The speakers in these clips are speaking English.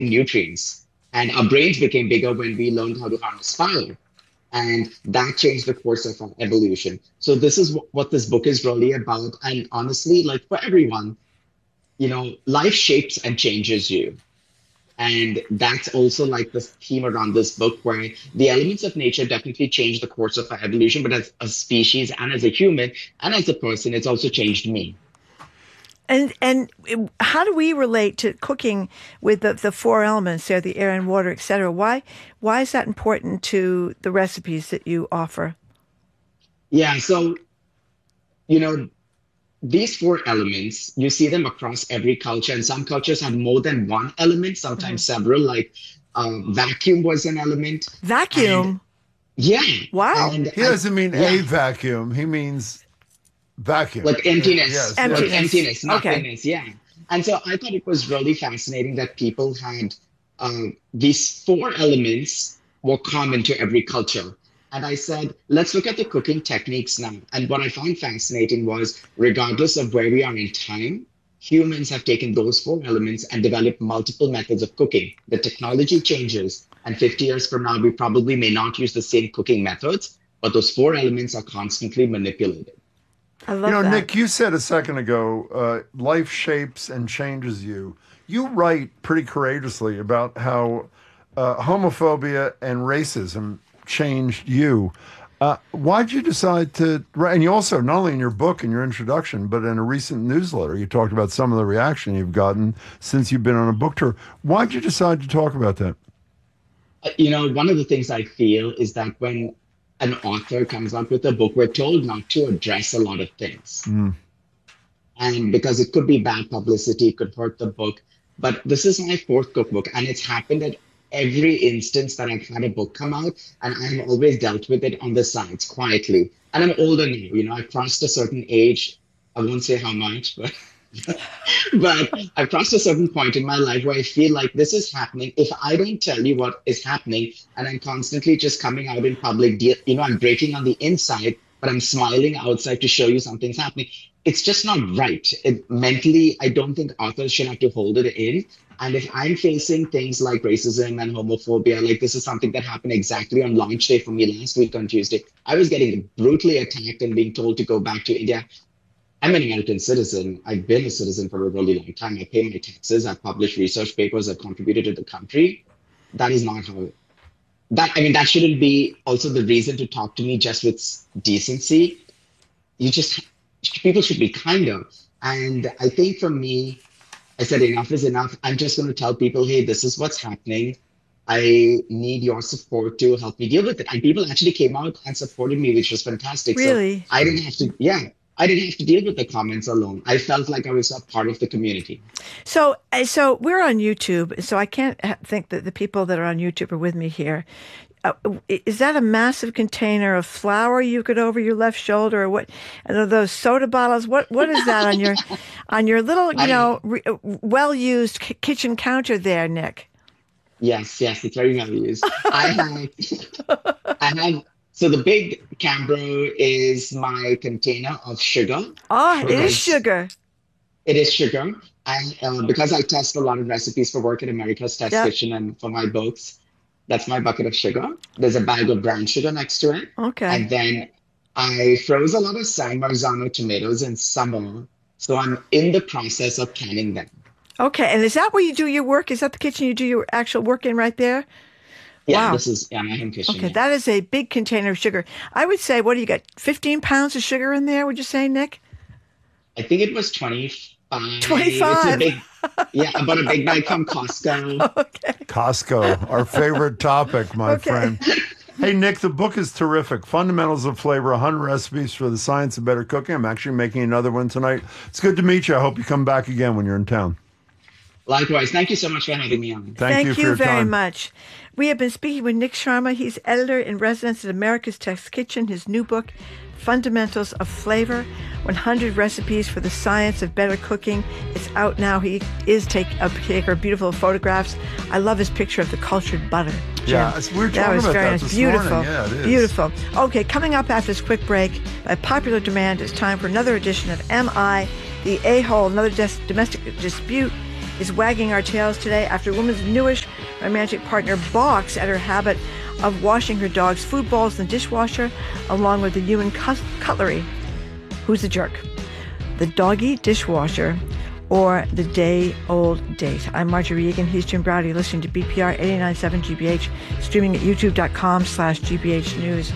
nutrients. And our brains became bigger when we learned how to harness fire. And that changed the course of our evolution. So this is what this book is really about. And honestly, like for everyone, life shapes and changes you. And that's also like the theme around this book, where the elements of nature definitely change the course of our evolution, but as a species and as a human and as a person, it's also changed me. And how do we relate to cooking with the four elements there, the air and water, et cetera? Why is that important to the recipes that you offer? Yeah, so, these four elements, you see them across every culture, and some cultures have more than one element, sometimes several, like vacuum was an element. Vacuum? And, yeah. Wow. He doesn't mean a vacuum. He means vacuum. Like emptiness. Yes. Emptiness, nothingness, yeah. And so I thought it was really fascinating that people had these four elements were common to every culture. And I said, let's look at the cooking techniques now. And what I found fascinating was, regardless of where we are in time, humans have taken those four elements and developed multiple methods of cooking. The technology changes, and 50 years from now, we probably may not use the same cooking methods, but those four elements are constantly manipulated. I love that. Nick, you said a second ago, life shapes and changes you. You write pretty courageously about how homophobia and racism changed you. Why'd you decide to write? And you also, not only in your book and your introduction, but in a recent newsletter, you talked about some of the reaction you've gotten since you've been on a book tour. Why'd you decide to talk about that? One of the things I feel is that when an author comes up with a book, we're told not to address a lot of things. And because it could be bad publicity, it could hurt the book. But this is my fourth cookbook, and it's happened at every instance that I've had a book come out, and I've always dealt with it on the sides quietly. And I'm older now, I've crossed a certain age. I won't say how much, but I've crossed a certain point in my life where I feel like this is happening. If I don't tell you what is happening, and I'm constantly just coming out in public, I'm breaking on the inside, but I'm smiling outside to show you something's happening. It's just not right. Mentally, I don't think authors should have to hold it in. And if I'm facing things like racism and homophobia, like this is something that happened exactly on launch day for me last week on Tuesday. I was getting brutally attacked and being told to go back to India. I'm an American citizen. I've been a citizen for a really long time. I pay my taxes. I've published research papers. I've contributed to the country. That is not how... that shouldn't be also the reason to talk to me just with decency. People should be kinder. And I think for me, I said enough is enough. I'm just going to tell people, hey, this is what's happening. I need your support to help me deal with it. And people actually came out and supported me, which was fantastic. Really? So I didn't have to deal with the comments alone. I felt like I was a part of the community. So we're on YouTube, so I can't think that the people that are on YouTube are with me here. Is that a massive container of flour you could over your left shoulder, or what? And are those soda bottles? What is that on your little well used kitchen counter there, Nick? Yes, it's very well used. I have. So the big Cambro is my container of sugar. Oh, it is sugar. It is sugar, and because I test a lot of recipes for work at America's Test Kitchen and for my books. That's my bucket of sugar. There's a bag of brown sugar next to it. Okay. And then I froze a lot of San Marzano tomatoes in summer. So I'm in the process of canning them. Okay. And is that where you do your work? Is that the kitchen you do your actual work in right there? Yeah, wow. This is my home kitchen. Okay, that is a big container of sugar. I would say, what do you got, 15 pounds of sugar in there, would you say, Nick? I think it was 25. 25? About a big bag from Costco. Okay. Costco, our favorite topic, my friend. Hey, Nick, the book is terrific. Fundamentals of Flavor, 100 Recipes for the Science of Better Cooking. I'm actually making another one tonight. It's good to meet you. I hope you come back again when you're in town. Likewise. Thank you so much for having me on. Thank you for your time. very much. We have been speaking with Nick Sharma. He's editor-in-residence at America's Test Kitchen. His new book, Fundamentals of Flavor, 100 Recipes for the Science of Better Cooking. It's out now. He is taking beautiful photographs. I love his picture of the cultured butter. Jim. Yeah, we were talking about that this Beautiful. morning. Yeah, it is. Beautiful. Okay, coming up after this quick break, by popular demand, it's time for another edition of M.I. the A-Hole, another domestic dispute is wagging our tails today after a woman's newish romantic partner balks at her habit of washing her dog's food bowls in the dishwasher along with the human cutlery. Who's the jerk? The doggy dishwasher or the day-old date? I'm Marjorie Egan. He's Jim Braude, listening to BPR 89.7 GBH, streaming at youtube.com/GBH News.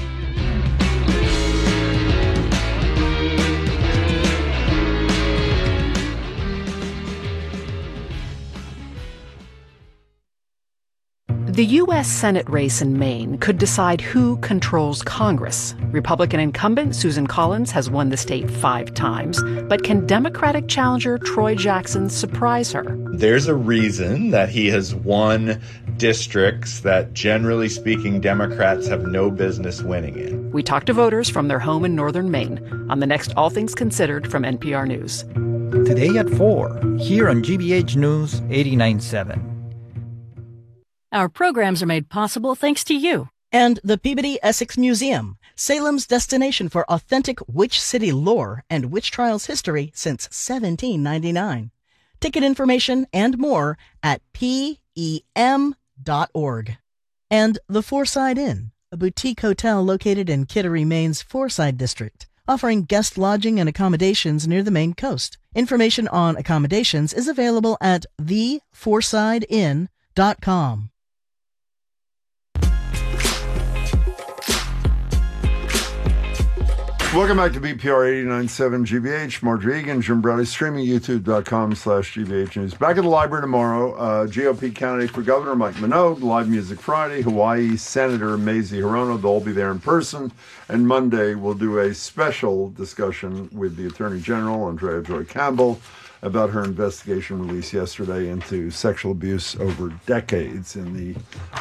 The U.S. Senate race in Maine could decide who controls Congress. Republican incumbent Susan Collins has won the state 5 times, but can Democratic challenger Troy Jackson surprise her? There's a reason that he has won districts that, generally speaking, Democrats have no business winning in. We talked to voters from their home in northern Maine on the next All Things Considered from NPR News. Today at 4, here on GBH News 89.7. Our programs are made possible thanks to you. And the Peabody Essex Museum, Salem's destination for authentic witch city lore and witch trials history since 1799. Ticket information and more at PEM.org. And the Fourside Inn, a boutique hotel located in Kittery, Maine's Fourside district, offering guest lodging and accommodations near the Maine coast. Information on accommodations is available at thefoursideinn.com. Welcome back to BPR 89.7 GBH. Marjorie Egan, Jim Braude, streaming youtube.com/GBH News. Back at the library tomorrow, GOP candidate for governor Mike Minogue, Live Music Friday, Hawaii Senator Mazie Hirono, they'll all be there in person. And Monday, we'll do a special discussion with the Attorney General, Andrea Joy Campbell, about her investigation released yesterday into sexual abuse over decades in the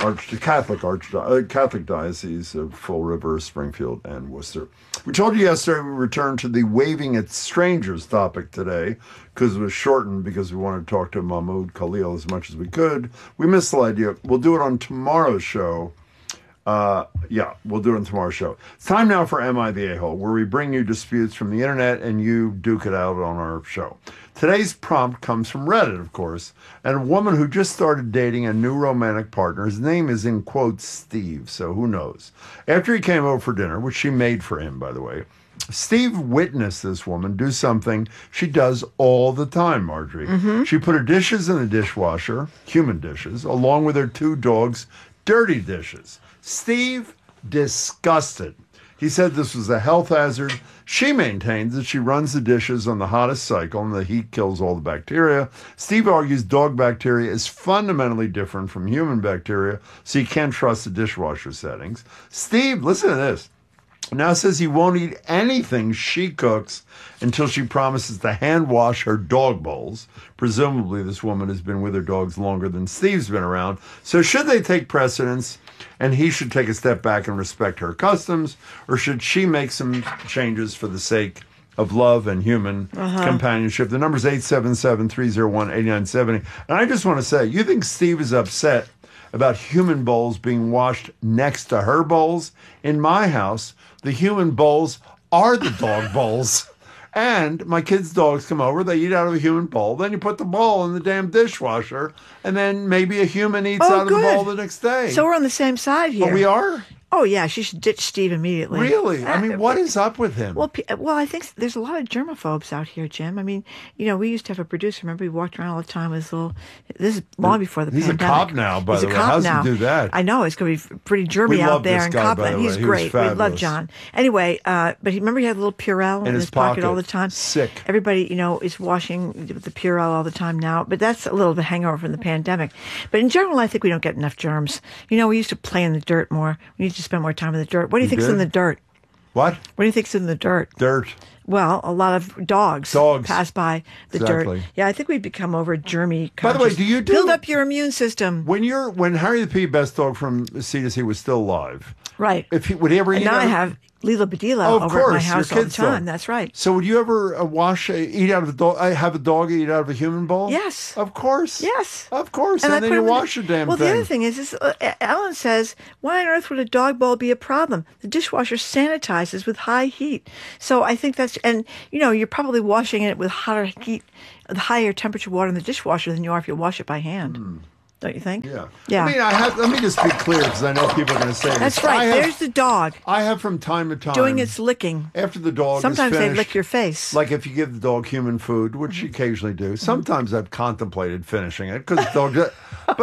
Catholic Diocese of Fall River, Springfield, and Worcester. We told you yesterday we returned to the waving at strangers topic today because it was shortened because we wanted to talk to Mahmoud Khalil as much as we could. We missed the idea. We'll do it on tomorrow's show. We'll do it on tomorrow's show. It's time now for Am I the A-Hole, where we bring you disputes from the internet and you duke it out on our show. Today's prompt comes from Reddit, of course, and a woman who just started dating a new romantic partner. His name is, in quotes, Steve, so who knows. After he came over for dinner, which she made for him, by the way, Steve witnessed this woman do something she does all the time, Marjorie. Mm-hmm. She put her dishes in the dishwasher, human dishes, along with her 2 dogs' dirty dishes. Steve, disgusted. He said this was a health hazard. She maintains that she runs the dishes on the hottest cycle and the heat kills all the bacteria. Steve argues dog bacteria is fundamentally different from human bacteria, so you can't trust the dishwasher settings. Steve, listen to this, now says he won't eat anything she cooks until she promises to hand wash her dog bowls. Presumably this woman has been with her dogs longer than Steve's been around. So should they take precedence and he should take a step back and respect her customs, or should she make some changes for the sake of love and human companionship? The number's 877-301-8970. And I just want to say, you think Steve is upset about human bowls being washed next to her bowls? In my house, the human bowls are the dog bowls. And my kids' dogs come over, they eat out of a human bowl, then you put the bowl in the damn dishwasher, and then maybe a human eats out of the bowl the next day. So we're on the same side here. Oh, we are? Oh, yeah, she should ditch Steve immediately. Really? I mean, what is up with him? Well, I think there's a lot of germaphobes out here, Jim. I mean, we used to have a producer. Remember, he walked around all the time with his little... This is long before the pandemic. He's a cop now, by the way. How does he do that? I know. It's going to be pretty germy out there in Copland. He's great. We love John. Anyway, but remember he had a little Purell in his pocket all the time? Sick. Everybody, is washing the Purell all the time now. But that's a little bit hangover from the pandemic. But in general, I think we don't get enough germs. We used to play in the dirt more. We need to spend more time in the dirt. What do you think's in the dirt? What? What do you think's in the dirt? Dirt. Well, a lot of dogs pass by the dirt. Yeah, I think we've become over germy conscious. By the way, do you build up your immune system? When Harry the P, best dog from C2C was still alive, right? Would he ever eat? Now I have Lila Badila Oh, of over at my course, house your all the kids' dog. time. That's right. So would you ever eat out of a dog? Have a dog eat out of a human bowl? Yes. Of course. Yes. Of course. I And then put you him in wash the damn Well, thing. the other thing is Ellen says, why on earth would a dog bowl be a problem? The dishwasher sanitizes with high heat. So I think that's, and you're probably washing it with higher temperature water in the dishwasher than you are if you wash it by hand. Don't you think? Yeah. Yeah. I mean, let me just be clear because I know people are going to say That's this. right. There's the dog I have from time to time doing its licking. after the dog Sometimes is they finished, lick your face. like if you give the dog human food, which you occasionally do. Sometimes I've contemplated finishing it because the dog.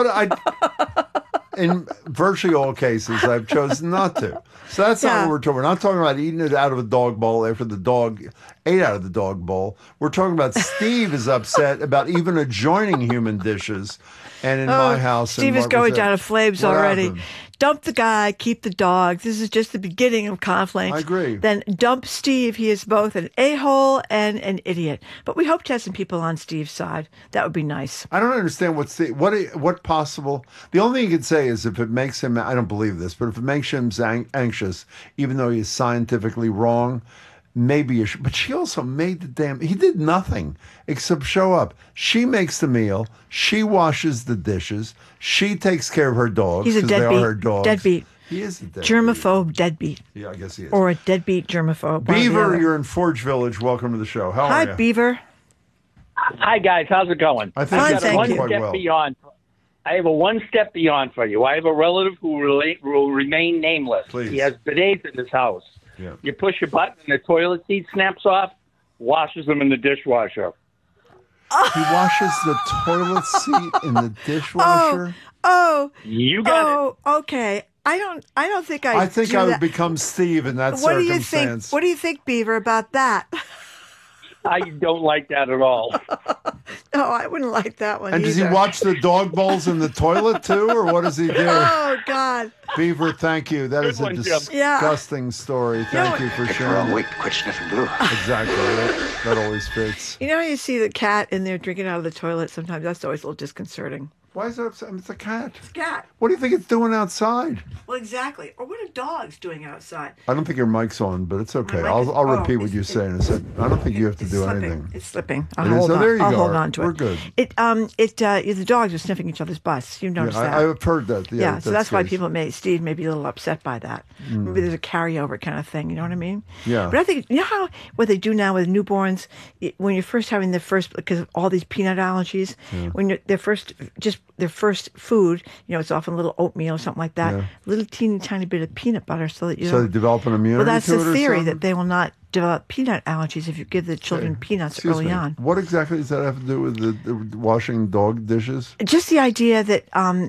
But in virtually all cases, I've chosen not to. So that's not what we're talking. We're not talking about eating it out of a dog bowl after the dog ate out of the dog bowl. We're talking about Steve is upset about even adjoining human dishes. And in my house, Steve is going down in flames What already. happened? Dump the guy, keep the dog. This is just the beginning of conflict. I agree. Then dump Steve. He is both an a-hole and an idiot. But we hope to have some people on Steve's side. That would be nice. I don't understand what possible. The only thing you could say is if it makes him. I don't believe this, but if it makes him anxious, even though he's scientifically wrong, maybe you should. But she also made the damn. He did nothing except show up. She makes the meal. She washes the dishes. She takes care of her dogs. He's a 'cause they deadbeat. are her dogs. Deadbeat. He is a deadbeat. Germaphobe deadbeat. Yeah, I guess he is. Or a deadbeat germaphobe. one or the Beaver, other. you're in Forge Village. Welcome to the show. How Hi, are you? Beaver. Hi, guys. How's it going? I think Fine, it's thank going you. quite well. Beyond. I have a one step beyond for you. I have a relative who will remain nameless. Please. He has bidets in his house. Yeah. You push a button and the toilet seat snaps off, washes them in the dishwasher. He washes the toilet seat in the dishwasher. You got it. Okay. I don't think I think do I would that. become Steve in that What do you think? circumstance. What do you think, Beaver, about that? I don't like that at all. No, I wouldn't like that one And does he either. watch the dog bowls in the toilet too, or what does he do? Oh, God. Beaver, thank you. That Good is a one, Jim. disgusting story. Thank you for sharing. Wait, quit sniffing glue. Exactly. That always fits. You know how you see the cat in there drinking out of the toilet sometimes? That's always a little disconcerting. Why is that upset? It's a cat. Cat. What do you think it's doing outside? Well, exactly. Or what are dogs doing outside? I don't think your mic's on, but it's okay. mic I'll is- repeat what you say in a second. I don't think you have to It's do slipping. anything. It's slipping. It is? Hold Oh, on. there you I'll go. hold on to it. We're good. The dogs are sniffing each other's butts. You've noticed that. I've heard that. Yeah, so that's why good. Steve may be a little upset by that. Maybe there's a carryover kind of thing, you know what I mean? Yeah. But I think, you know how, what they do now with newborns, when you're first having because of all these peanut allergies, when you're, their first food, it's often a little oatmeal or something like that, a little teeny tiny bit of peanut butter so that you So they develop an immunity Well, that's to it the or theory, something? that they will not develop peanut allergies if you give the children peanuts Excuse early me. on. What exactly does that have to do with the washing dog dishes? Just the idea that,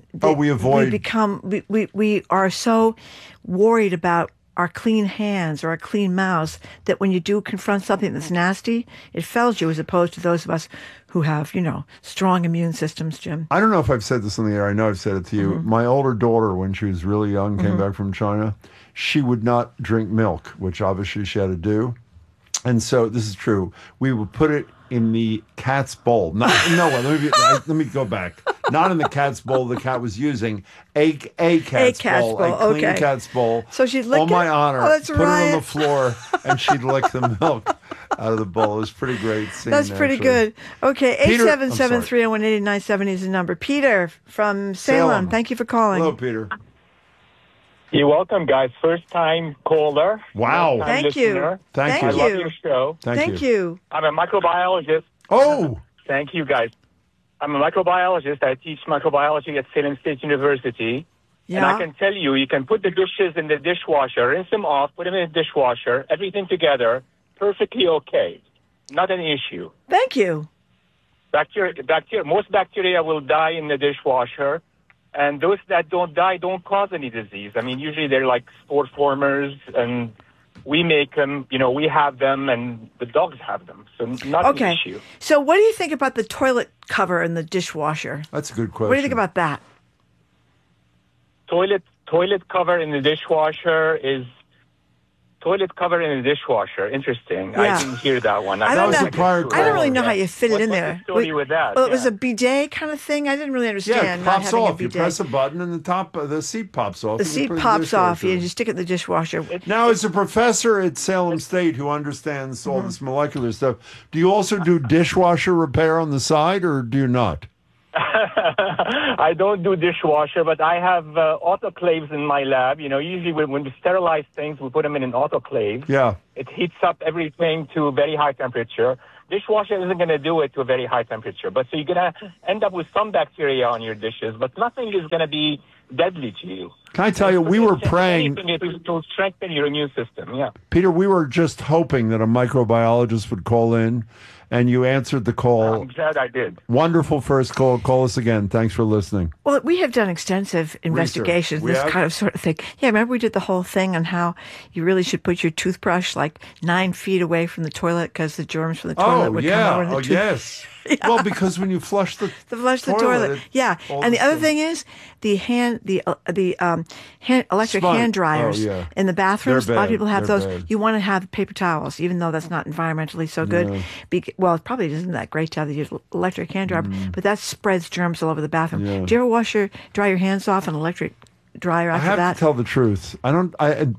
we are so worried about our clean hands or our clean mouths that when you do confront something that's nasty, it fells you, as opposed to those of us who have, strong immune systems, Jim. I don't know if I've said this on the air. I know I've said it to you. My older daughter, when she was really young, came back from China. She would not drink milk, which obviously she had to do. And so this is true. We would put it in the cat's bowl. Let me go back. Not in the cat's bowl the cat was using. A cat's bowl. A clean okay. cat's bowl. So she'd lick on my honor. Oh, that's put it on right. the floor, and she'd lick the milk out of the bowl. It was pretty great scene. That's pretty actually. good. Okay, Peter- 877-301-8897 is the number. Peter from Salem. Thank you for calling. Hello, Peter. You're welcome, guys. First time caller. Wow. First-time Thank you. listener. Thank I you. love your show. Thank you. I'm a microbiologist. Oh. Thank you, guys. I'm a microbiologist. I teach microbiology at Salem State University. And I can tell you, you can put the dishes in the dishwasher, rinse them off, put them in the dishwasher, everything together, perfectly okay. Not an issue. Thank you. Most bacteria will die in the dishwasher. And those that don't die don't cause any disease. I mean, usually they're like spore formers, and we make them, we have them, and the dogs have them. So not an issue. So what do you think about the toilet cover in the dishwasher? That's a good question. What do you think about that? Toilet cover in the dishwasher is toilet cover in a dishwasher. Interesting. Yeah. I didn't hear that one. I don't really know how you fit it in What's there. the story with that? Well, it was a bidet kind of thing. I didn't really understand. Yeah, it not pops having off. a You bidet. press a button and the seat pops off. The and you seat put it in pops off. dishwasher. You just stick it in the dishwasher. Now, as a professor at Salem State who understands all this molecular stuff, do you also do dishwasher repair on the side, or do you not? I don't do dishwasher, but I have autoclaves in my lab. You know, usually when we sterilize things, we put them in an autoclave. Yeah. It heats up everything to a very high temperature. Dishwasher isn't going to do it to a very high temperature. But so you're going to end up with some bacteria on your dishes, but nothing is going to be deadly to you. Can I tell you, we were praying. Anything to strengthen your immune system, yeah. Peter, we were just hoping that a microbiologist would call in, and you answered the call. I'm glad I did. Wonderful first call. Call us again. Thanks for listening. Well, we have done extensive investigations, this kind of sort of thing. Yeah, remember we did the whole thing on how you really should put your toothbrush like 9 feet away from the toilet because the germs from the toilet would come over in the tooth. Yes. Yeah. Well, because when you flush the toilet. Yeah. And the other thing is the electric hand dryers in the bathrooms. A lot of people have those. Bad. You want to have paper towels, even though that's not environmentally so good. Well, it probably isn't that great to have the electric hand dryer, but that spreads germs all over the bathroom. Yeah. Do you ever dry your hands off an electric dryer after that? I have to tell the truth. I don't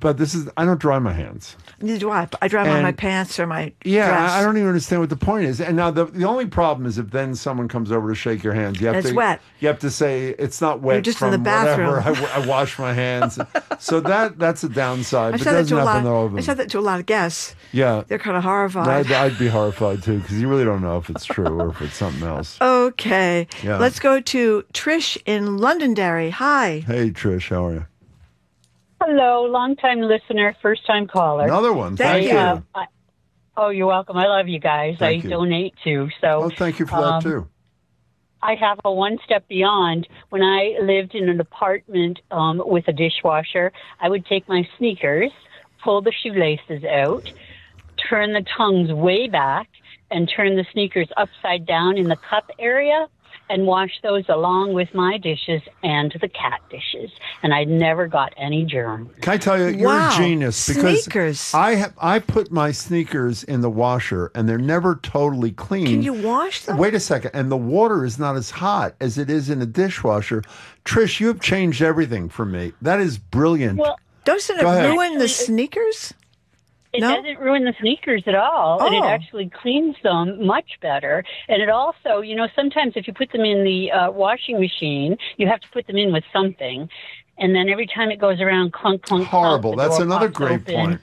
dry my hands. Neither do I. I dry them on my pants or my dress. I don't even understand what the point is. And now the only problem is if then someone comes over to shake your hands. It's wet. You have to say it's not wet. You're just from in the bathroom. Whatever. I wash my hands. So that's a downside. I But said it doesn't happen to all of them. I said that to a lot of guests. Yeah. They're kind of horrified. I'd be horrified too, because you really don't know if it's true or if it's something else. Okay. Yeah. Let's go to Trish in Londonderry. Hi. Hey, Trish. How are you? Hello, long-time listener, first-time caller. Another one. Thank you. You're welcome. I love you guys. Thank I you. donate too. So, thank you for that too. I have a one step beyond. When I lived in an apartment with a dishwasher, I would take my sneakers, pull the shoelaces out, turn the tongues way back, and turn the sneakers upside down in the cup area, and wash those along with my dishes and the cat dishes. And I never got any germs. Can I tell you, you're a genius, because sneakers. I put my sneakers in the washer and they're never totally clean. Can you wash them? Wait a second. And the water is not as hot as it is in a dishwasher. Trish, you have changed everything for me. That is brilliant. Well, doesn't it ruin the sneakers? It doesn't ruin the sneakers at all, and it actually cleans them much better. And it also, sometimes if you put them in the washing machine, you have to put them in with something. And then every time it goes around, clunk, clunk, horrible. clunk, That's another great point.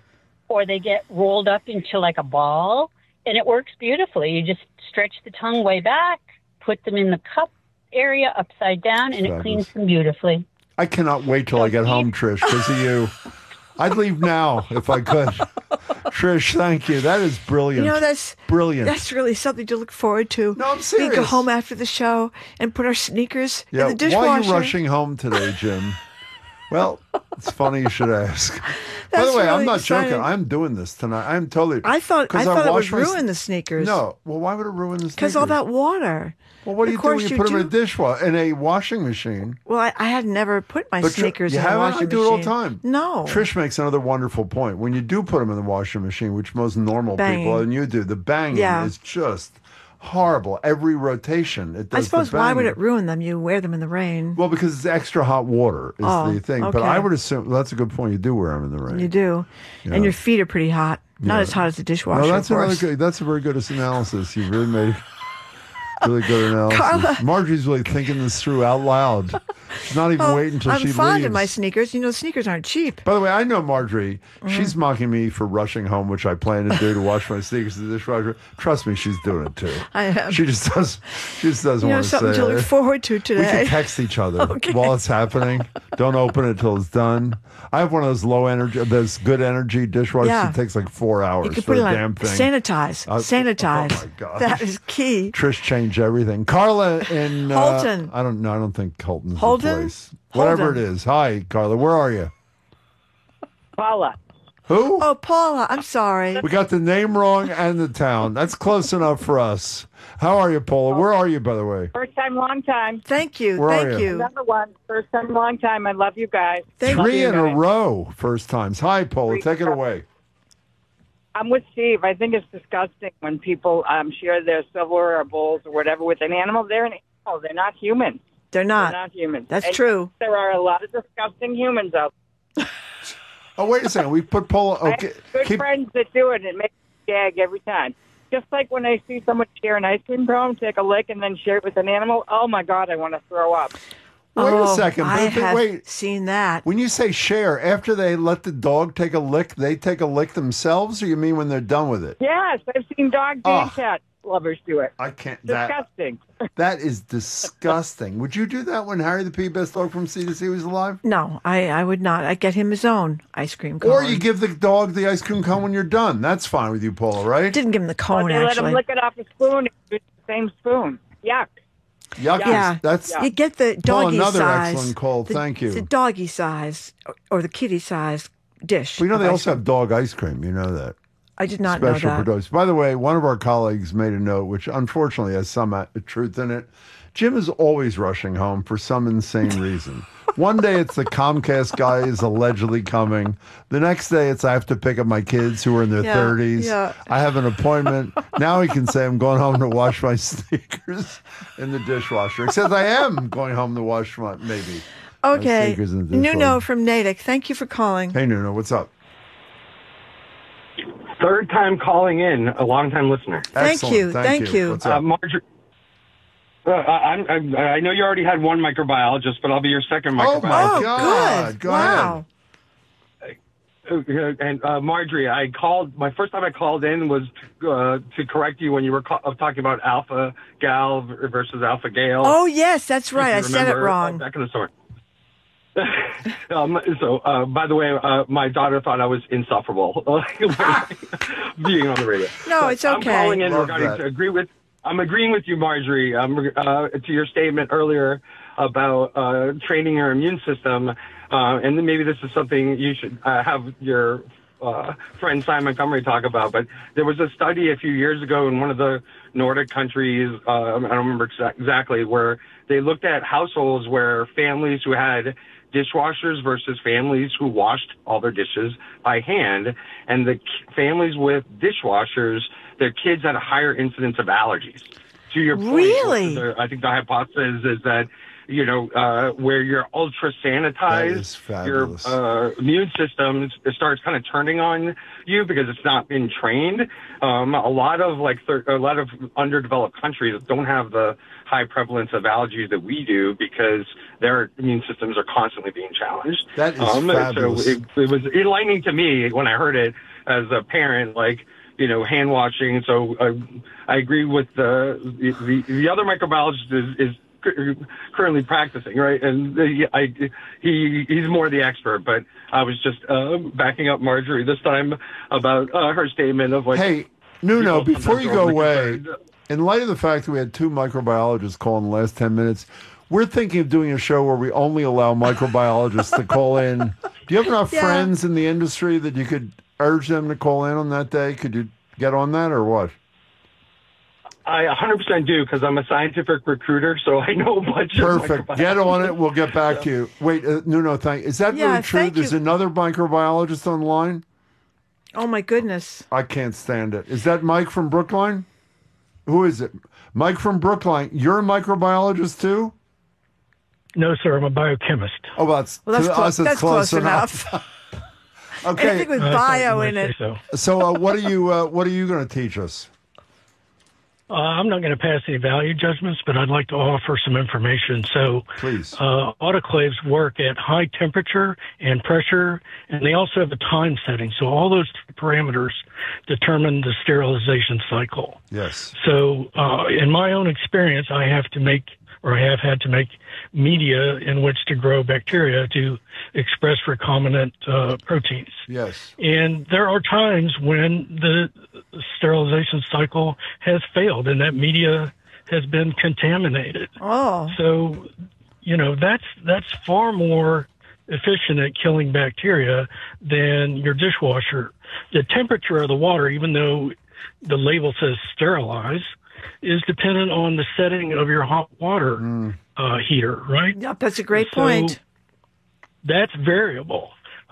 Or they get rolled up into like a ball, and it works beautifully. You just stretch the tongue way back, put them in the cup area upside down, and it cleans them beautifully. I cannot wait till I get home, Trish, because of you. I'd leave now if I could. Trish, thank you. That is brilliant. That's brilliant. That's really something to look forward to. No, I'm serious. We go home after the show and put our sneakers in the Why dishwasher. are you rushing home today, Jim? Well, it's funny you should ask. By the way, really I'm not exciting. joking. I'm doing this tonight. I'm totally. I thought it would ruin the sneakers. No. Well, why would it ruin the sneakers? Because all that water. Well, what do you do when you put them in a dishwasher, in a washing machine? Well, I had never put my sneakers in a washing machine. I do it all the time. No. Trish makes another wonderful point. When you do put them in the washing machine, which most normal people, and you do, the banging is just horrible. Every rotation, it does. I suppose the why would banging. it ruin them? You wear them in the rain. Well, because it's extra hot water is the thing. Okay. But I would assume, that's a good point. You do wear them in the rain. You do. Yeah. And your feet are pretty hot. Not as hot as the dishwasher, No, that's of course. that's a very good analysis. You really made really good analysis. Carla. Marjorie's really thinking this through out loud. She's not even waiting until she leaves. I'm fond of my sneakers. Sneakers aren't cheap. By the way, I know Marjorie. She's mocking me for rushing home, which I plan to do to wash my sneakers in the dishwasher. Trust me, she's doing it too. I am. She just doesn't want to say something to look it. forward to today. We can text each other while it's happening. Don't open it till it's done. I have one of those low energy, those good energy dishwashers. Yeah. It takes like 4 hours You can for put the it damn on thing. sanitize. Sanitize. Oh my God. That is key. Trish changed everything. Carla in Holton. I don't think Holton's Holton? the place. Whatever Holton. it is. Hi, Carla. Where are you? Paula. Who? Oh, Paula. I'm sorry. We got the name wrong and the town. That's close enough for us. How are you, Paula? Where are you, by the way? First time, long time. Thank you. Where are Thank you? you. Number one. First time, long time. I love you guys. Three in a row, first times. Hi, Paula. Take it away. I'm with Steve. I think it's disgusting when people share their silverware or bowls or whatever with an animal. They're an animal. They're not human. They're not. They're not human. That's true. There are a lot of disgusting humans out there. Oh, wait a second. We put Paula. Okay, I have good friends that do it, and it makes me gag every time. Just like when I see someone share an ice cream cone, take a lick, and then share it with an animal. Oh, my God, I want to throw up. Wait a second. I have wait. seen that. When you say share, after they let the dog take a lick, they take a lick themselves, or you mean when they're done with it? Yes, I've seen dogs and cat lovers do it. I can't. Disgusting. That is disgusting. Would you do that when Harry the P-Best dog from C2C was alive? No, I would not. I'd get him his own ice cream cone. Or you give the dog the ice cream cone when you're done. That's fine with you, Paula, right? Didn't give him the cone, They actually. let him lick it off a spoon. It's the same spoon. Yuck. Yuck. Yeah, That's you get the Paul, doggy another size. excellent call. Thank you. The doggy size or the kitty size dish. Well, you know, of they ice also cream. have dog ice cream. You know that. I did not Special know for that. dogs. By the way, one of our colleagues made a note, which unfortunately has some truth in it. Jim is always rushing home for some insane reason. One day it's the Comcast guy is allegedly coming. The next day it's I have to pick up my kids who are in their 30s. Yeah. I have an appointment. Now he can say I'm going home to wash my sneakers in the dishwasher. Except I am going home to wash my, maybe. Okay. sneakers in the Nuno dishwasher. from Natick. Thank you for calling. Hey, Nuno, what's up? Third time calling in, a long time listener. Thank you. Thank you. What's up? Marjorie, I know you already had one microbiologist, but I'll be your second microbiologist. Oh, my God. Good. Go Wow. ahead. And Marjorie, my first time I called in was to correct you when you were talking about alpha gal versus alpha Gale. Oh, yes, that's right. I said it wrong. Back in the story. By the way, my daughter thought I was insufferable being on the radio. No, it's okay. I'm calling in Love regarding that. to agree with. I'm agreeing with you, Marjorie, to your statement earlier about training your immune system, and then maybe this is something you should have your friend Simon Montgomery talk about. But there was a study a few years ago in one of the Nordic countries, I don't remember exactly, where they looked at households where families who had dishwashers versus families who washed all their dishes by hand, and the families with dishwashers, their kids had a higher incidence of allergies. To your point, Really? I think the hypothesis is that, where you're ultra sanitized, your immune system starts kind of turning on you because it's not been trained. A lot of underdeveloped countries don't have the high prevalence of allergies that we do because their immune systems are constantly being challenged. That is fabulous. So it was enlightening to me when I heard it as a parent, hand washing. So I agree with the other microbiologist is currently practicing, right? And he's more the expert, but I was just backing up Marjorie this time about her statement of Hey, Nuno, before you go away, in light of the fact that we had two microbiologists call in the last 10 minutes, we're thinking of doing a show where we only allow microbiologists to call in. Do you have enough friends in the industry that you could urge them to call in on that day? Could you get on that or what? I 100% do because I'm a scientific recruiter, so I know a bunch Perfect. of Get on it. We'll get back to you. Wait, Nuno, is that really true? There's another microbiologist on the line? Oh, my goodness. I can't stand it. Is that Mike from Brookline? Who is it? Mike from Brookline. You're a microbiologist too? No, sir. I'm a biochemist. Oh, that's close enough. Okay. Anything with bio in it. So what are you going to teach us? I'm not going to pass any value judgments, but I'd like to offer some information. So, please, autoclaves work at high temperature and pressure, and they also have a time setting. So all those parameters determine the sterilization cycle. Yes. So, in my own experience, I have had to make media in which to grow bacteria to express recombinant proteins. Yes. And there are times when the sterilization cycle has failed and that media has been contaminated. Oh. So, that's far more efficient at killing bacteria than your dishwasher. The temperature of the water, even though the label says sterilize, is dependent on the setting of your hot water heater, right? Yep, that's a great point. That's variable.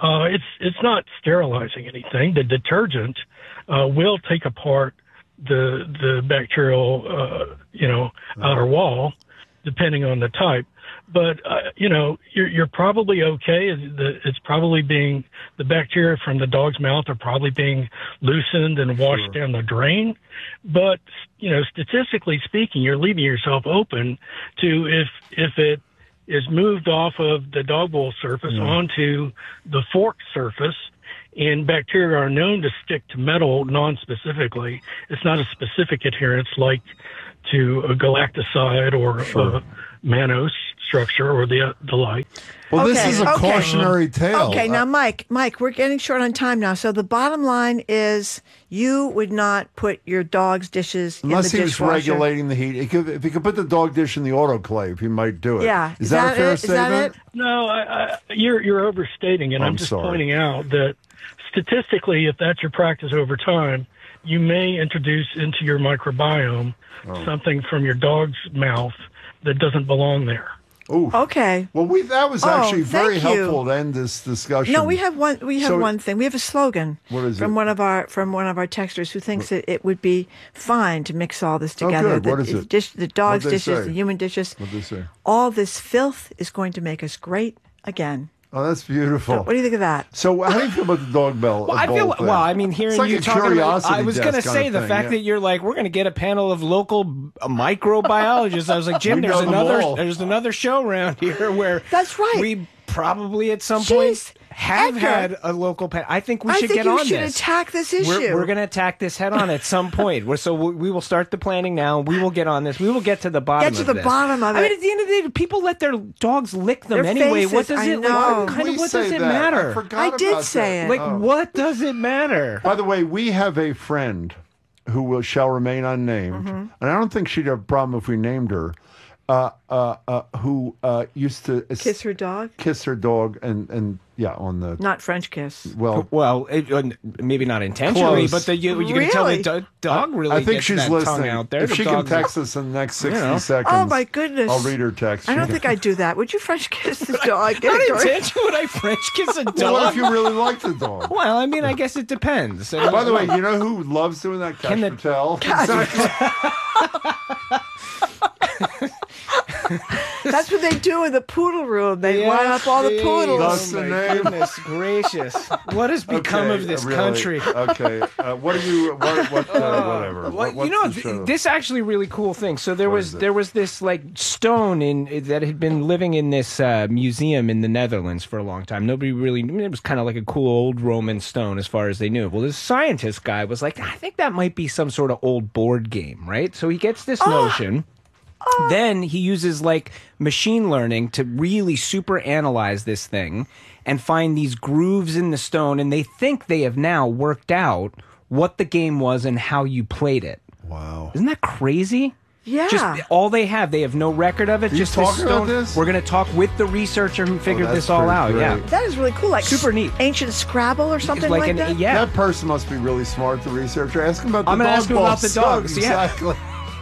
It's not sterilizing anything. The detergent will take apart the bacterial, outer wall, depending on the type. But, you're probably okay. It's probably the bacteria from the dog's mouth are probably being loosened and washed down the drain. But, statistically speaking, you're leaving yourself open to if it is moved off of the dog bowl surface onto the fork surface, and bacteria are known to stick to metal non-specifically. It's not a specific adherence like to a galacticide or a mannose structure or the like. Well, this is a cautionary tale. Okay, now, Mike, we're getting short on time now. So the bottom line is you would not put your dog's dishes unless in the he dishwasher. was regulating the heat. If he could put the dog dish in the autoclave, he might do it. Yeah. Is that a fair statement? No, you're overstating it. I'm just pointing out that statistically, if that's your practice over time, you may introduce into your microbiome something from your dog's mouth that doesn't belong there. Ooh. Okay. Well, that was actually very helpful to end this discussion. No, we have one thing. We have a slogan. What is from it? one of our texters who thinks that it would be fine to mix all this together. Oh, good. What is it? The dog's What'd they dishes, say? the human dishes. What'd they say? All this filth is going to make us great again. Oh, that's beautiful. So what do you think of that? So how do you feel about the dog bell? Well, I feel thing? hearing It's like you a talking about, I was going to say the fact that you're like, we're going to get a panel of local microbiologists. I was like, Jim, there's another show around here where that's right. We probably at some point have had a local panel. I think we should get on this. You should attack this issue. We're going to attack this head on at some point. So we will start the planning now. We will get on this. We will get to the bottom of this. Bottom of it. I mean, at the end of the day, people let their dogs lick them anyway. What does it matter? I did say it. Like, what does it matter? By the way, we have a friend who shall remain unnamed, and I don't think she'd have a problem if we named her, who used to kiss her dog? Kiss her dog, and on the... Not French kiss. Well, maybe not intentionally, close. but you can tell the dog really I think gets she's that listening. tongue out there. If she can text us in the next 60 seconds, oh my goodness, I'll read her text. I don't think I'd do that. Would you French kiss the dog? Not intentionally. Would I French kiss a dog? Well, what if you really like the dog? Well, I mean, I guess it depends. By the way, you know who loves doing that? Cash Patel. That's what they do in the poodle room. They line up all the poodles. That's the name. Goodness gracious! What has become of this country? Okay, what are you? Whatever. This actually really cool thing. So there was this like stone that had been living in this museum in the Netherlands for a long time. Nobody really. I mean, it was kind of like a cool old Roman stone as far as they knew. Well, this scientist guy was like, I think that might be some sort of old board game, right? So he gets this notion. Then he uses like machine learning to really super analyze this thing and find these grooves in the stone, and they think they have now worked out what the game was and how you played it. Wow. Isn't that crazy? Yeah. Just all they have no record of it. Are you just talking this stone. about this? We're going to talk with the researcher who figured this all out. Great. Yeah. That is really cool. Like super neat. Ancient Scrabble or something like that? Yeah. That person must be really smart, the researcher. Ask him about the I'm dog going to ask him about the dogs. Exactly.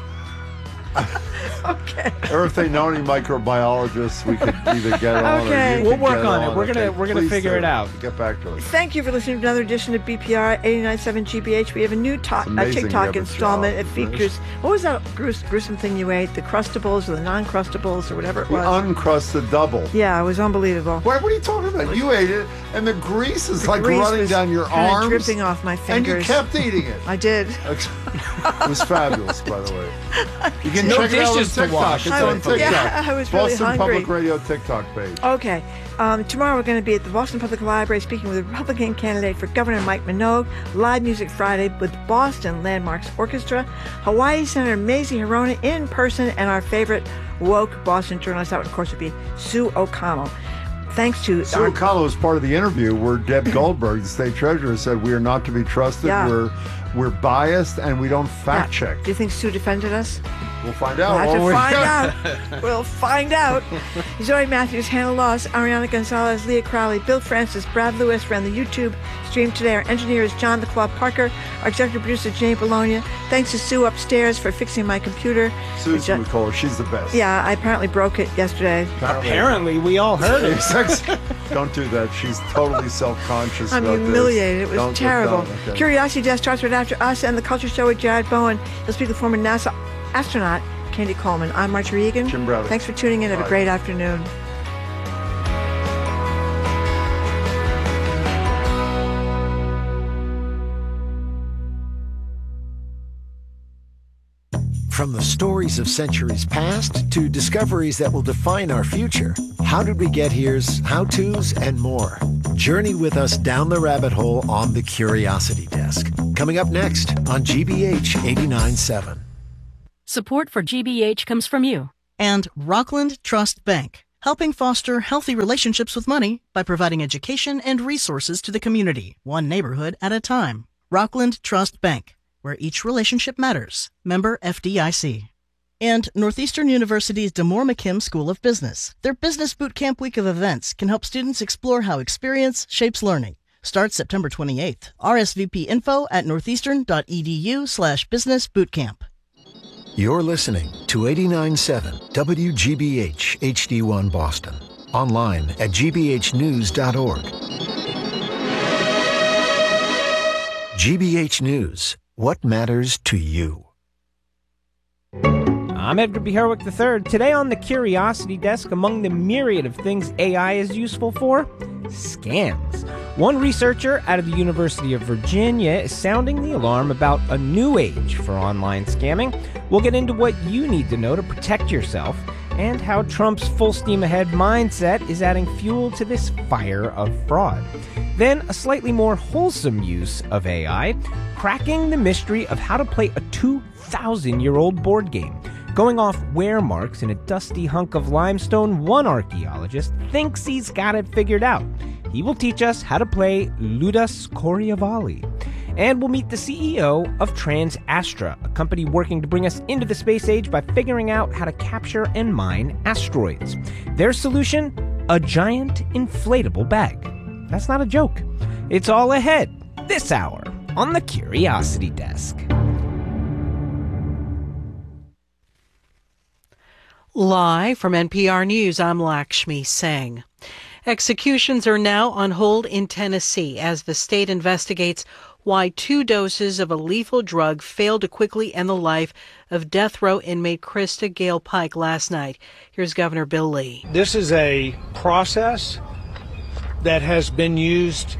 Okay. Or if they know any microbiologists, we could either get on or you we'll could work get on it. We're gonna Please figure do. it out. Get back to it. Thank you for listening to another edition of BPR 89.7 GBH. We have a new amazing you have TikTok a installment. It job, features, what was that gruesome thing you ate? The Crustables or the non-Crustables or whatever it The was. uncrusted double. Yeah, it was unbelievable. What are you talking about? You ate it, and the grease is like grease running was down your kinda arms. dripping off my And you fingers. kept eating it. I did. It was fabulous, by the way. You can No check it out on dishes to TikTok. wash. It's I on was- TikTok. yeah, I was really Boston hungry. Public Radio TikTok page. Okay. Tomorrow we're going to be at the Boston Public Library speaking with the Republican candidate for Governor Mike Minogue. Live Music Friday with Boston Landmarks Orchestra. Hawaii Senator Mazie Hirono in person, and our favorite woke Boston journalist. That would, of course, would be Sue O'Connell. Thanks to Sue O'Connell was part of the interview where Deb Goldberg, the state treasurer, said we are not to be trusted. Yeah. We're We're biased and we don't fact check. Do you think Sue defended us? We'll find out. We'll have to find out. We'll find out. Zoe Matthews, Hannah Laws, Ariana Gonzalez, Leah Crowley, Bill Francis, Brad Lewis ran the YouTube stream today. Our engineer is John the Claw Parker. Our executive producer, Jane Bologna. Thanks to Sue upstairs for fixing my computer. Susan, we call her. She's the best. Yeah, I apparently broke it yesterday. Apparently, we all heard it. Don't do that. She's totally self-conscious. I'm about humiliated. This. It was terrible. Okay. Curiosity Desk starts right after us and the Culture Show with Jared Bowen. He'll speak with former NASA astronaut Candy Coleman. I'm Marjorie Egan. Jim Browder. Thanks for tuning in. Have a great afternoon. From the stories of centuries past to discoveries that will define our future, How Did We Get Here's how-tos and more. Journey with us down the rabbit hole on the Curiosity Desk. Coming up next on GBH 89.7. Support for GBH comes from you. And Rockland Trust Bank, helping foster healthy relationships with money by providing education and resources to the community, one neighborhood at a time. Rockland Trust Bank, where each relationship matters. Member FDIC. And Northeastern University's DeMoore McKim School of Business. Their Business Boot Camp week of events can help students explore how experience shapes learning. Starts September 28th. RSVP info at northeastern.edu/businessbootcamp. You're listening to 89.7 WGBH HD1 Boston. Online at gbhnews.org. GBH News. What matters to you? I'm Edgar B. Herwick III. Today on the Curiosity Desk, among the myriad of things AI is useful for, scams. One researcher out of the University of Virginia is sounding the alarm about a new age for online scamming. We'll get into what you need to know to protect yourself and how Trump's full steam ahead mindset is adding fuel to this fire of fraud. Then a slightly more wholesome use of AI, cracking the mystery of how to play a 2,000-year-old board game. Going off wear marks in a dusty hunk of limestone, one archaeologist thinks he's got it figured out. He will teach us how to play Ludus Corriavali. And we'll meet the CEO of TransAstra, a company working to bring us into the space age by figuring out how to capture and mine asteroids. Their solution? A giant inflatable bag. That's not a joke. It's all ahead this hour on the Curiosity Desk. Live from NPR News, I'm Lakshmi Singh. Executions are now on hold in Tennessee as the state investigates why 2 doses of a lethal drug failed to quickly end the life of death row inmate Krista Gale Pike last night. Here's Governor Bill Lee. This is a process that has been used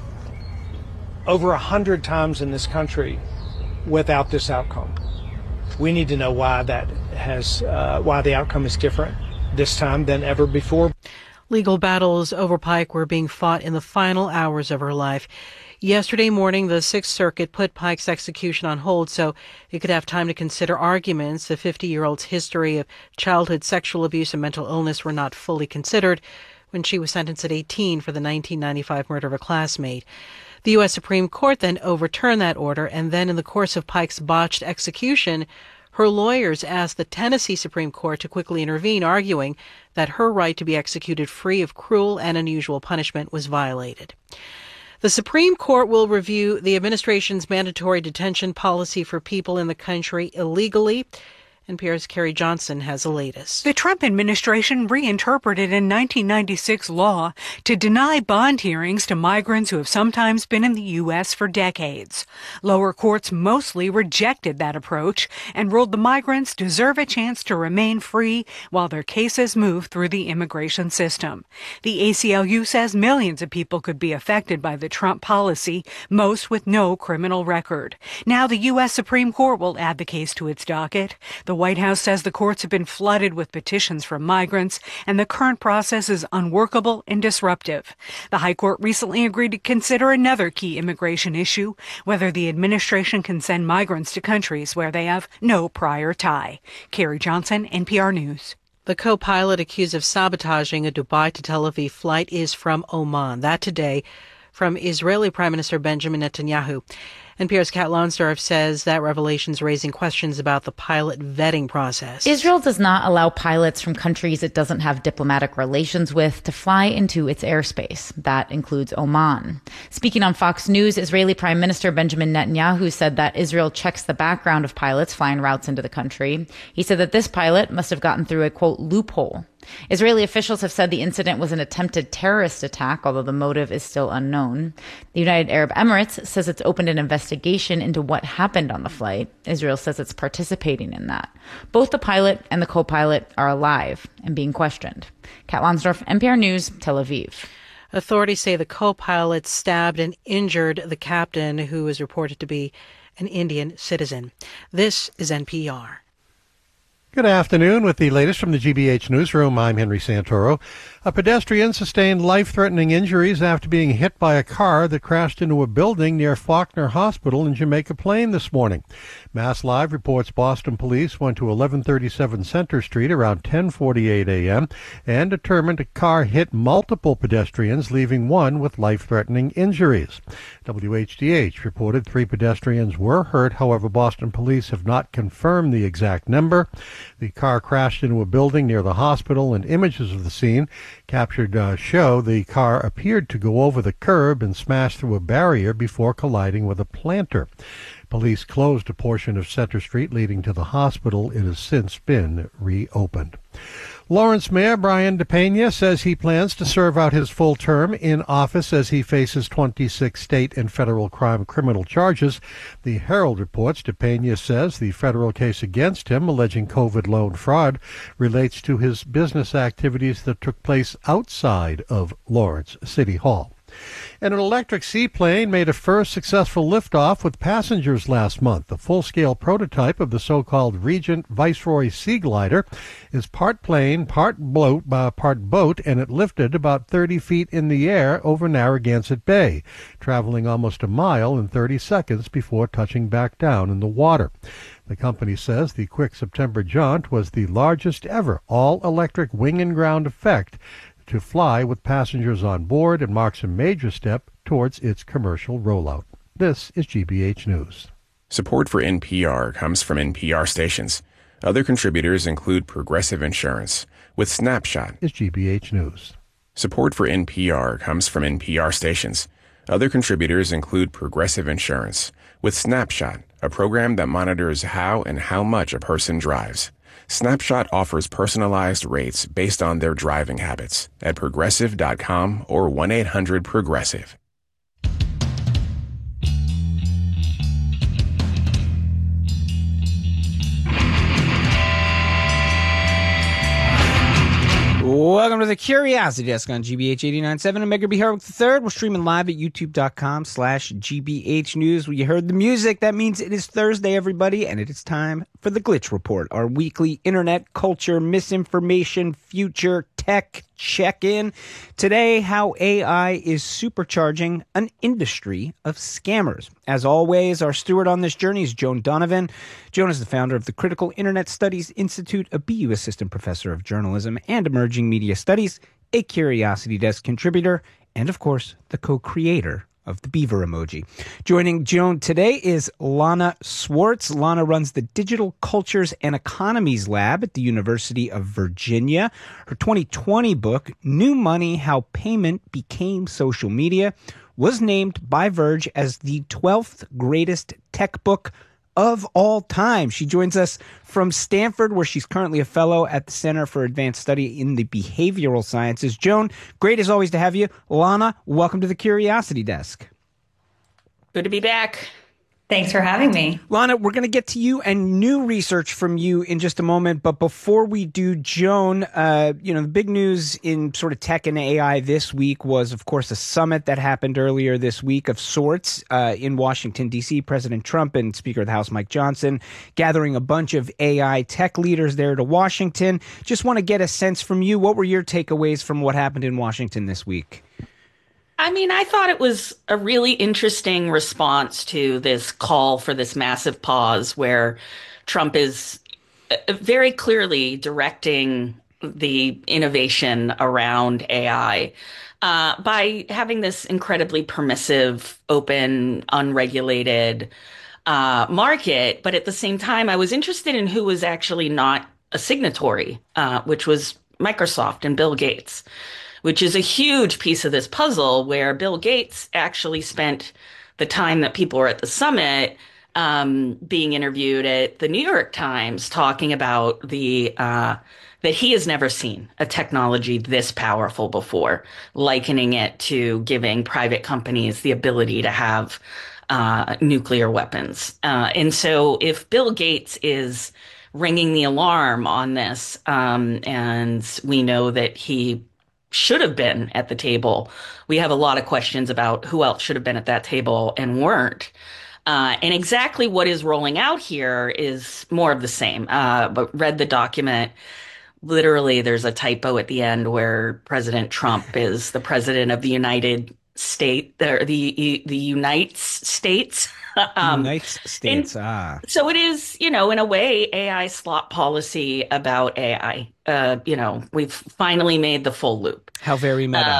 over 100 times in this country without this outcome. We need to know why why the outcome is different this time than ever before. Legal battles over Pike were being fought in the final hours of her life. Yesterday morning, the Sixth Circuit put Pike's execution on hold so it could have time to consider arguments. The 50-year-old's history of childhood sexual abuse and mental illness were not fully considered when she was sentenced at 18 for the 1995 murder of a classmate. The U.S. Supreme Court then overturned that order, and then in the course of Pike's botched execution, her lawyers asked the Tennessee Supreme Court to quickly intervene, arguing that her right to be executed free of cruel and unusual punishment was violated. The Supreme Court will review the administration's mandatory detention policy for people in the country illegally. NPR's Carrie Johnson has the latest. The Trump administration reinterpreted a 1996 law to deny bond hearings to migrants who have sometimes been in the U.S. for decades. Lower courts mostly rejected that approach and ruled the migrants deserve a chance to remain free while their cases move through the immigration system. The ACLU says millions of people could be affected by the Trump policy, most with no criminal record. Now the U.S. Supreme Court will add the case to its docket. The White House says the courts have been flooded with petitions from migrants, and the current process is unworkable and disruptive. The High Court recently agreed to consider another key immigration issue, whether the administration can send migrants to countries where they have no prior tie. Carrie Johnson, NPR News. The co-pilot accused of sabotaging a Dubai to Tel Aviv flight is from Oman. That today from Israeli Prime Minister Benjamin Netanyahu. NPR's Kat Lonsdorf says that revelation's raising questions about the pilot vetting process. Israel does not allow pilots from countries it doesn't have diplomatic relations with to fly into its airspace. That includes Oman. Speaking on Fox News, Israeli Prime Minister Benjamin Netanyahu said that Israel checks the background of pilots flying routes into the country. He said that this pilot must have gotten through a, quote, loophole. Israeli officials have said the incident was an attempted terrorist attack, although the motive is still unknown. The United Arab Emirates says it's opened an investigation into what happened on the flight. Israel says it's participating in that. Both the pilot and the co-pilot are alive and being questioned. Kat Lonsdorf, NPR News, Tel Aviv. Authorities say the co-pilot stabbed and injured the captain, who is reported to be an Indian citizen. This is NPR. Good afternoon. With the latest from the GBH newsroom, I'm Henry Santoro. A pedestrian sustained life-threatening injuries after being hit by a car that crashed into a building near Faulkner Hospital in Jamaica Plain this morning. Mass Live reports Boston police went to 1137 Center Street around 10:48 a.m. and determined a car hit multiple pedestrians, leaving one with life-threatening injuries. WHDH reported 3 pedestrians were hurt. However, Boston police have not confirmed the exact number. The car crashed into a building near the hospital, and images of the scene captured show the car appeared to go over the curb and smash through a barrier before colliding with a planter. Police closed a portion of Center Street leading to the hospital. It has since been reopened. Lawrence Mayor Brian DePena says he plans to serve out his full term in office as he faces 26 state and federal criminal charges. The Herald reports DePena says the federal case against him, alleging COVID loan fraud, relates to his business activities that took place outside of Lawrence City Hall. And an electric seaplane made a first successful liftoff with passengers last month. The full-scale prototype of the so-called Regent Viceroy Sea Glider is part plane, part boat, and it lifted about 30 feet in the air over Narragansett Bay, traveling almost a mile in 30 seconds before touching back down in the water. The company says the quick September jaunt was the largest ever all-electric wing and ground effect to fly with passengers on board and marks a major step towards its commercial rollout. This is GBH News. Support for NPR comes from NPR stations. Other contributors include Progressive Insurance, with Snapshot. Is GBH News. Support for NPR comes from NPR stations. Other contributors include Progressive Insurance, with Snapshot, a program that monitors how and how much a person drives. Snapshot offers personalized rates based on their driving habits at Progressive.com or 1-800-PROGRESSIVE. Welcome to the Curiosity Desk on GBH 89.7. I'm Edgar B. Harwick III. We're streaming live at youtube.com/GBH News. When you heard the music, that means it is Thursday, everybody, and it is time for the Glitch Report, our weekly internet culture, misinformation, future tech check-in. Today, how AI is supercharging an industry of scammers. As always, our steward on this journey is Joan Donovan. Joan is the founder of the Critical Internet Studies Institute, a BU Assistant Professor of Journalism and Emerging Media Studies, a Curiosity Desk contributor, and of course, the co-creator of the beaver emoji. Joining Joan today is Lana Swartz. Lana runs the Digital Cultures and Economies Lab at the University of Virginia. Her 2020 book, New Money: How Payment Became Social Media, was named by Verge as the 12th greatest tech book of all time. She joins us from Stanford, where she's currently a fellow at the Center for Advanced Study in the Behavioral Sciences. Joan, great as always to have you. Lana, welcome to the Curiosity Desk. Good to be back. Thanks for having me. Lana, we're going to get to you and new research from you in just a moment. But before we do, Joan, the big news in sort of tech and AI this week was, of course, a summit that happened earlier this week of sorts in Washington, D.C. President Trump and Speaker of the House Mike Johnson gathering a bunch of AI tech leaders there to Washington. Just want to get a sense from you. What were your takeaways from what happened in Washington this week? I mean, I thought it was a really interesting response to this call for this massive pause where Trump is very clearly directing the innovation around AI by having this incredibly permissive, open, unregulated market. But at the same time, I was interested in who was actually not a signatory, which was Microsoft and Bill Gates, which is a huge piece of this puzzle, where Bill Gates actually spent the time that people were at the summit being interviewed at the New York Times talking about that he has never seen a technology this powerful before, likening it to giving private companies the ability to have nuclear weapons. And so if Bill Gates is ringing the alarm on this, and we know that he should have been at the table, we have a lot of questions about who else should have been at that table and weren't. And exactly what is rolling out here is more of the same. But read the document. Literally, there's a typo at the end where President Trump is the president of the United States, or the United States. United States. So it is, in a way, AI slop policy about AI. We've finally made the full loop. How very meta.